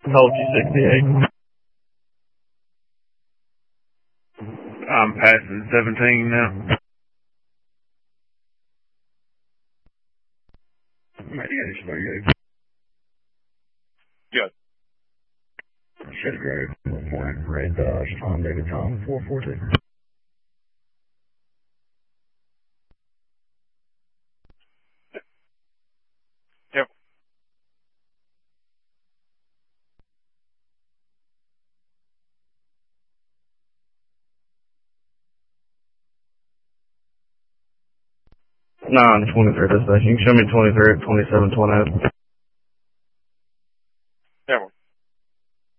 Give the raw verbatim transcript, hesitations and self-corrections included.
Told you sixty-eight. I'm passing seventeen now. Good. Shit, Grove. Red Dodge. Tom David John. four four two. Yep. Nine twenty-three. This thing. You can show me twenty-three at twenty-seven twenty.